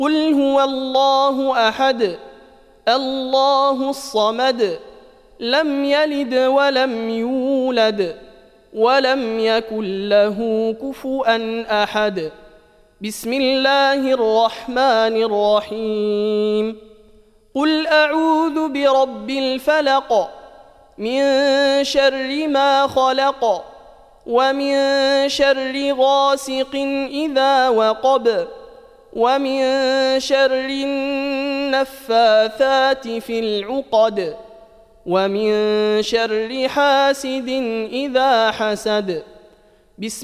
قل هو الله أحد الله الصمد لم يلد ولم يولد ولم يكن له كفؤا أحد. بسم الله الرحمن الرحيم. قل أعوذ برب الفلق من شر ما خلق ومن شر غاسق إذا وقب ومن شر النفاثات في العقد ومن شر حاسد إذا حسد.